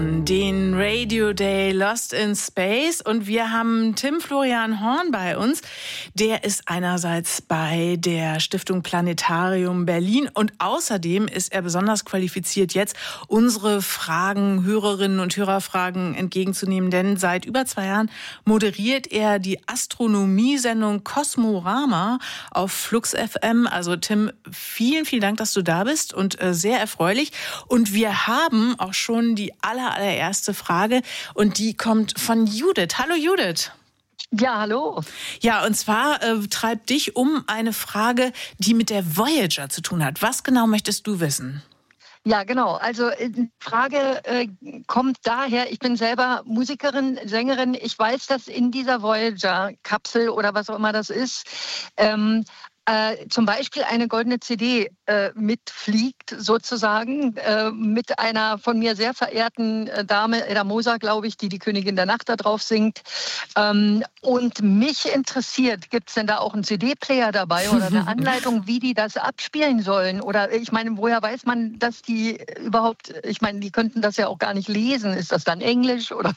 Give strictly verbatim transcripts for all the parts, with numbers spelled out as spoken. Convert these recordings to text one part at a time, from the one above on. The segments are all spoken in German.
Den Radio Day Lost in Space und wir haben Tim Florian Horn bei uns. Der ist einerseits bei der Stiftung Planetarium Berlin und außerdem ist er besonders qualifiziert, jetzt unsere Fragen, Hörerinnen und Hörerfragen entgegenzunehmen, denn seit über zwei Jahren moderiert er die Astronomiesendung Kosmorama auf Flux F M. Also Tim, vielen, vielen Dank, dass du da bist und äh, sehr erfreulich. Und wir haben auch schon die aller allererste Frage und die kommt von Judith. Hallo Judith. Ja, hallo. Ja, und zwar äh, treibt dich um eine Frage, die mit der Voyager zu tun hat. Was genau möchtest du wissen? Ja, genau. Also die Frage äh, kommt daher, ich bin selber Musikerin, Sängerin. Ich weiß, dass in dieser Voyager-Kapsel oder was auch immer das ist, ähm, Äh, zum Beispiel eine goldene C D äh, mitfliegt, sozusagen, äh, mit einer von mir sehr verehrten äh, Dame, Edda Moser, glaube ich, die die Königin der Nacht da drauf singt. Ähm, und mich interessiert, gibt es denn da auch einen C D-Player dabei oder eine Anleitung, wie die das abspielen sollen? Oder ich meine, woher weiß man, dass die überhaupt, ich meine, die könnten das ja auch gar nicht lesen. Ist das dann Englisch? Oder?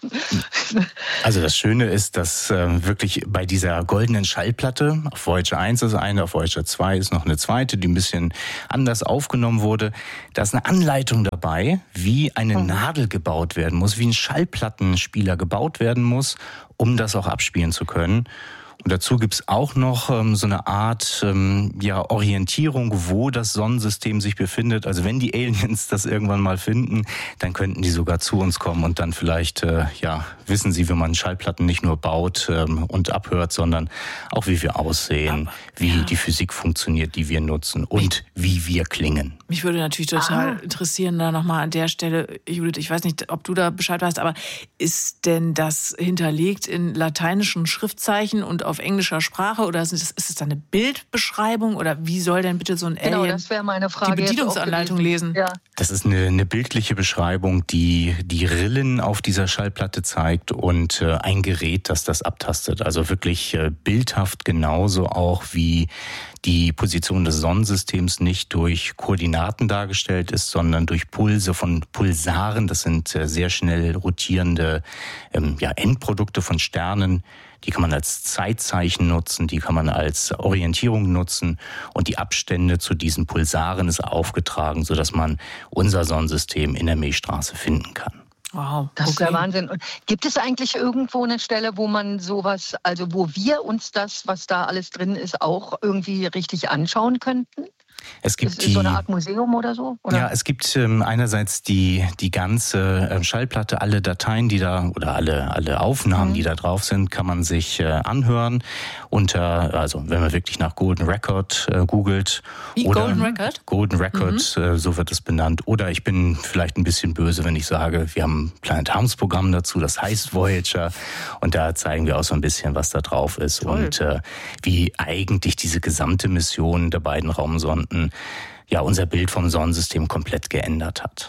Also das Schöne ist, dass äh, wirklich bei dieser goldenen Schallplatte, auf Voyager eins ist eine, auf Voyager zwei ist noch eine zweite, die ein bisschen anders aufgenommen wurde. Da ist eine Anleitung dabei, wie eine mhm. Nadel gebaut werden muss, wie ein Schallplattenspieler gebaut werden muss, um das auch abspielen zu können. Und dazu gibt's auch noch ähm, so eine Art ähm, ja, Orientierung, wo das Sonnensystem sich befindet. Also wenn die Aliens das irgendwann mal finden, dann könnten die sogar zu uns kommen und dann vielleicht äh, ja wissen sie, wie man Schallplatten nicht nur baut ähm, und abhört, sondern auch wie wir aussehen, wie ja. die Physik funktioniert, die wir nutzen und wie wir klingen. Mich würde natürlich total ah. interessieren, da nochmal an der Stelle, Judith, ich weiß nicht, ob du da Bescheid weißt, aber ist denn das hinterlegt in lateinischen Schriftzeichen und auf englischer Sprache oder ist es, ist es da eine Bildbeschreibung oder wie soll denn bitte so ein Alien genau, das wäre meine Frage, die Bedienungsanleitung lesen? Ja. Das ist eine, eine bildliche Beschreibung, die die Rillen auf dieser Schallplatte zeigt und äh, ein Gerät, das das abtastet. Also wirklich äh, bildhaft genauso auch wie die Position des Sonnensystems nicht durch Koordinaten dargestellt ist, sondern durch Pulse von Pulsaren. Das sind äh, sehr schnell rotierende ähm, ja, Endprodukte von Sternen. Die kann man als Zeitzeichen nutzen, die kann man als Orientierung nutzen und die Abstände zu diesen Pulsaren ist aufgetragen, sodass man unser Sonnensystem in der Milchstraße finden kann. Wow, das okay. ist der Wahnsinn. Und gibt es eigentlich irgendwo eine Stelle, wo man sowas, also wo wir uns das, was da alles drin ist, auch irgendwie richtig anschauen könnten? Es gibt ist die, so eine Art Museum oder so? Oder? Ja, es gibt ähm, einerseits die die ganze äh, Schallplatte, alle Dateien, die da oder alle alle Aufnahmen, mhm. die da drauf sind, kann man sich äh, anhören unter, also wenn man wirklich nach Golden Record äh, googelt. Wie oder Golden Record? Golden Record, mhm. äh, so wird es benannt. Oder ich bin vielleicht ein bisschen böse, wenn ich sage, wir haben ein Planetariumsprogramm dazu, das heißt Voyager und da zeigen wir auch so ein bisschen, was da drauf ist. Toll. Und äh, wie eigentlich diese gesamte Mission der beiden Raumsonden ja unser Bild vom Sonnensystem komplett geändert hat.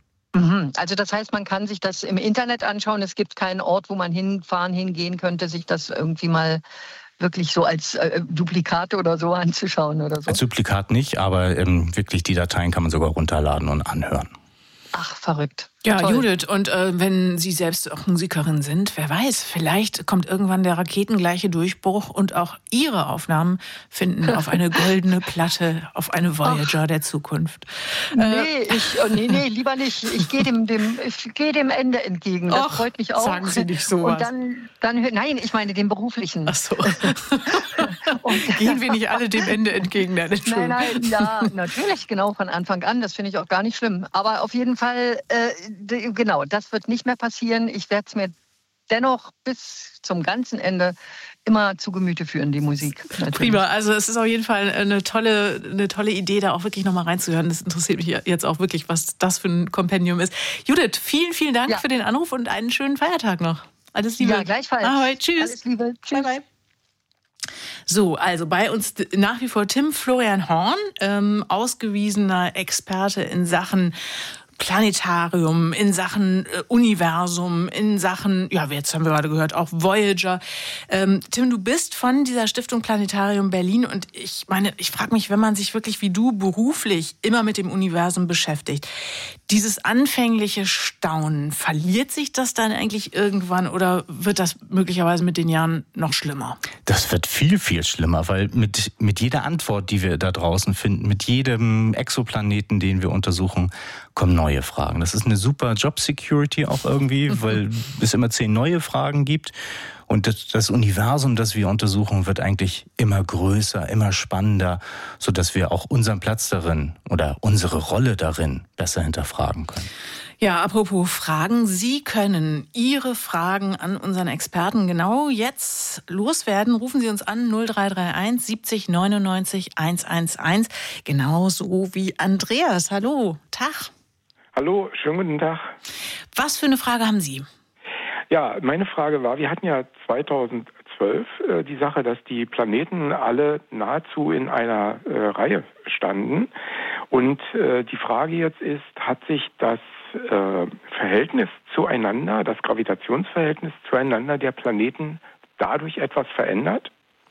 Also das heißt, man kann sich das im Internet anschauen. Es gibt keinen Ort, wo man hinfahren, hingehen könnte, sich das irgendwie mal wirklich so als äh, Duplikat oder so anzuschauen oder so. Als Duplikat nicht, aber ähm, wirklich die Dateien kann man sogar runterladen und anhören. Ach, verrückt. Ja, Toll. Judith, und äh, wenn Sie selbst auch Musikerin sind, wer weiß, vielleicht kommt irgendwann der raketengleiche Durchbruch und auch Ihre Aufnahmen finden auf eine goldene Platte, auf eine Voyager Ach. der Zukunft. Nee, äh, ich, oh, nee, nee, lieber nicht. Ich gehe dem, dem, ich gehe dem Ende entgegen. Das Och, freut mich auch. Sagen Sie nicht so. Und dann, dann, nein, ich meine dem beruflichen. Ach so. Und gehen wir nicht alle dem Ende entgegen? Nein, nein, ja, natürlich, genau, von Anfang an. Das finde ich auch gar nicht schlimm. Aber auf jeden Fall, äh, genau, das wird nicht mehr passieren. Ich werde es mir dennoch bis zum ganzen Ende immer zu Gemüte führen, die Musik. Natürlich. Prima, also es ist auf jeden Fall eine tolle, eine tolle Idee, da auch wirklich nochmal reinzuhören. Das interessiert mich jetzt auch wirklich, was das für ein Kompendium ist. Judith, vielen, vielen Dank ja. für den Anruf und einen schönen Feiertag noch. Alles Liebe. Ja, gleichfalls. Ahoi, tschüss. Alles Liebe. Tschüss. Bye, bye. So, also bei uns nach wie vor Tim Florian Horn, ähm, ausgewiesener Experte in Sachen Planetarium, in Sachen äh, Universum, in Sachen, ja, jetzt haben wir gerade gehört, auch Voyager. Ähm, Tim, du bist von dieser Stiftung Planetarium Berlin und ich meine, ich frage mich, wenn man sich wirklich wie du beruflich immer mit dem Universum beschäftigt, dieses anfängliche Staunen, verliert sich das dann eigentlich irgendwann oder wird das möglicherweise mit den Jahren noch schlimmer? Das wird viel, viel schlimmer, weil mit, mit jeder Antwort, die wir da draußen finden, mit jedem Exoplaneten, den wir untersuchen, kommen neue Fragen. Das ist eine super Job-Security auch irgendwie, mhm. weil es immer zehn neue Fragen gibt. Und das, das Universum, das wir untersuchen, wird eigentlich immer größer, immer spannender, sodass wir auch unseren Platz darin oder unsere Rolle darin besser hinterfragen können. Ja, apropos Fragen. Sie können Ihre Fragen an unseren Experten genau jetzt loswerden. Rufen Sie uns an null drei drei eins siebzig neunundneunzig hundertelf. Genauso wie Andreas. Hallo, Tag. Hallo, schönen guten Tag. Was für eine Frage haben Sie? Ja, meine Frage war, wir hatten ja zweitausendzwölf äh, die Sache, dass die Planeten alle nahezu in einer äh, Reihe standen. Und äh, die Frage jetzt ist, hat sich das äh, Verhältnis zueinander, das Gravitationsverhältnis zueinander der Planeten dadurch etwas verändert?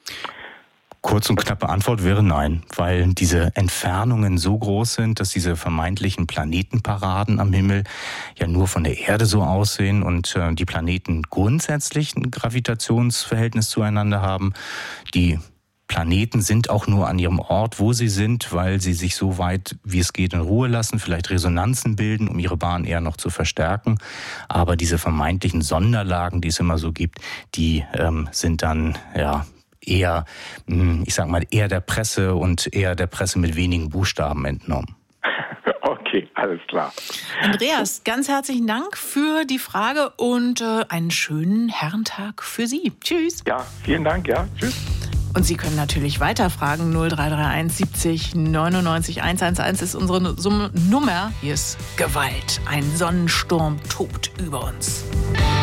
Kurz und knappe Antwort wäre nein, weil diese Entfernungen so groß sind, dass diese vermeintlichen Planetenparaden am Himmel ja nur von der Erde so aussehen und äh, die Planeten grundsätzlich ein Gravitationsverhältnis zueinander haben. Die Planeten sind auch nur an ihrem Ort, wo sie sind, weil sie sich so weit, wie es geht, in Ruhe lassen, vielleicht Resonanzen bilden, um ihre Bahn eher noch zu verstärken. Aber diese vermeintlichen Sonderlagen, die es immer so gibt, die ähm, sind dann, ja, eher, ich sag mal, eher der Presse und eher der Presse mit wenigen Buchstaben entnommen. Okay, alles klar. Andreas, ganz herzlichen Dank für die Frage und äh, einen schönen Herrentag für Sie. Tschüss. Ja, vielen Dank, ja, tschüss. Und Sie können natürlich weiterfragen. null drei drei eins siebzig neunundneunzig hundertelf ist unsere Nummer. Hier ist Gewalt. Ein Sonnensturm tobt über uns.